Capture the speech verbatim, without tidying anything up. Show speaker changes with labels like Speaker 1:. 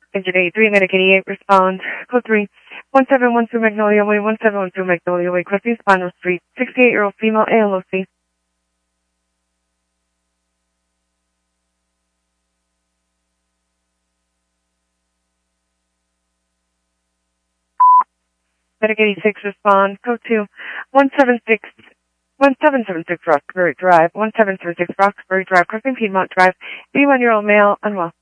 Speaker 1: Engine eighty-three, Medic eighty-eight, respond. Code three, one seven one two Magnolia Way, one seven one two Magnolia Way, crossing Spinal Street, sixty-eight-year-old female, A L O C. Medic eighty-six, respond. Code two, one seven six, one seven seven six Roxbury Drive, one seven seven six Roxbury Drive, crossing Piedmont Drive, eighty-one-year-old male, unwell.